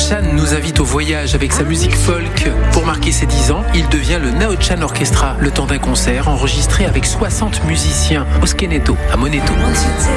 Chan nous invite au voyage avec sa musique folk. Pour marquer ses 10 ans, il devient le Nao Chan Orchestra, le temps d'un concert enregistré avec 60 musiciens au Skeneto, à Moneto.